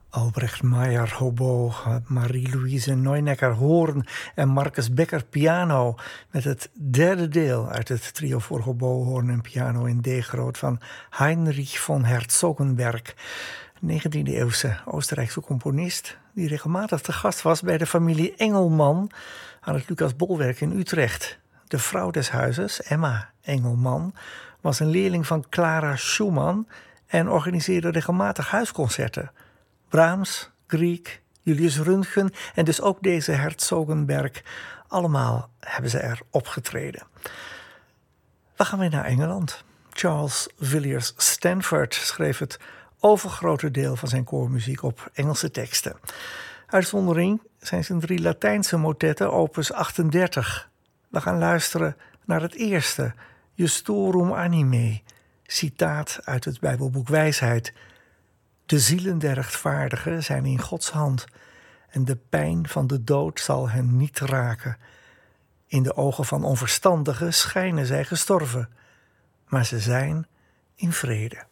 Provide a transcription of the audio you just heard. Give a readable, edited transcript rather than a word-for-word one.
Albrecht Meijer, hobo, Marie-Louise Neunecker, hoorn en Marcus Becker, piano. Met het derde deel uit het trio voor hobo, hoorn en piano in D-groot van Heinrich von Herzogenberg. 19e-eeuwse Oostenrijkse componist die regelmatig te gast was bij de familie Engelman aan het Lucas Bolwerk in Utrecht. De vrouw des huizes, Emma Engelman, was een leerling van Clara Schumann en organiseerde regelmatig huisconcerten. Brahms, Grieg, Julius Röntgen en dus ook deze Herzogenberg. Allemaal hebben ze er opgetreden. We gaan weer naar Engeland. Charles Villiers Stanford schreef het overgrote deel van zijn koormuziek op Engelse teksten. Uitzondering zijn zijn 3 Latijnse motetten, opus 38. We gaan luisteren naar het eerste, Justorum Anime, citaat uit het Bijbelboek Wijsheid. De zielen der rechtvaardigen zijn in Gods hand en de pijn van de dood zal hen niet raken. In de ogen van onverstandigen schijnen zij gestorven, maar ze zijn in vrede.